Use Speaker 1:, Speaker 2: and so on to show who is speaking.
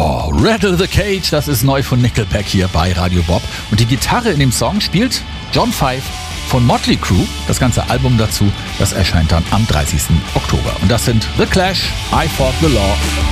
Speaker 1: Oh, Rattle the Cage, das ist neu von Nickelback hier bei Radio Bob. Und die Gitarre in dem Song spielt John Five von Motley Crue. Das ganze Album dazu, das erscheint dann am 30. Oktober. Und das sind The Clash, I Fought the Law.